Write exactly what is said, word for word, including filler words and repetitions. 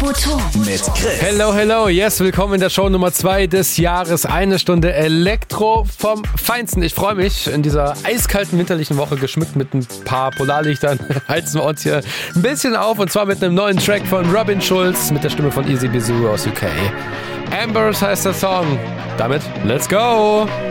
Ton mit Chris. Hello, hello, yes, willkommen in der Show Nummer zwei des Jahres. Eine Stunde Elektro vom Feinsten. Ich freue mich, in dieser eiskalten winterlichen Woche, geschmückt mit ein paar Polarlichtern, heizen wir uns hier ein bisschen auf. Und zwar mit einem neuen Track von Robin Schulz mit der Stimme von Easy Bizou aus U K. Ambers heißt der Song. Damit, let's go!